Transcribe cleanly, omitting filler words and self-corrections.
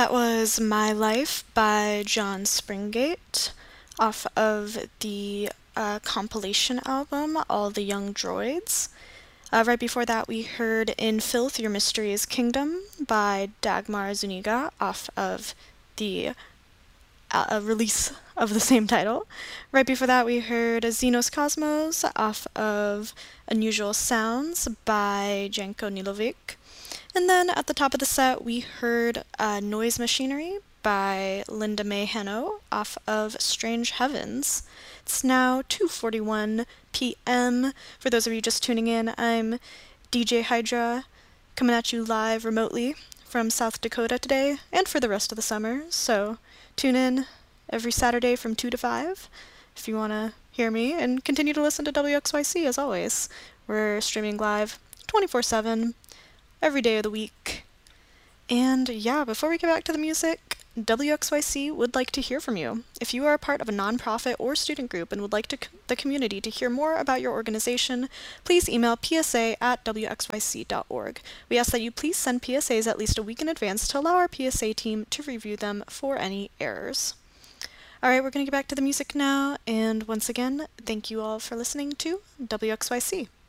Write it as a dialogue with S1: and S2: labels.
S1: That was My Life by John Springate off of the compilation album All the Young Droids. Right before that, we heard In Filth Your Mystery is Kingdom by Dagmar Zuniga off of the release of the same title. Right before that, we heard Xenos Cosmos off of Unusual Sounds by Janko Nilovic. And then at the top of the set, we heard Noise Machinery by Linda May Hanno off of Strange Heavens. It's now 2:41 p.m. For those of you just tuning in, I'm DJ Hydra coming at you live remotely from South Dakota today and for the rest of the summer. So tune in every Saturday from 2 to 5 if you want to hear me, and continue to listen to WXYC as always. We're streaming live 24/7 every day of the week. And yeah, before we get back to the music, WXYC would like to hear from you. If you are a part of a nonprofit or student group and would like the community to hear more about your organization, please email psa@wxyc.org. We ask that you please send PSAs at least a week in advance to allow our PSA team to review them for any errors. Alright, we're going to get back to the music now, and once again, thank you all for listening to WXYC.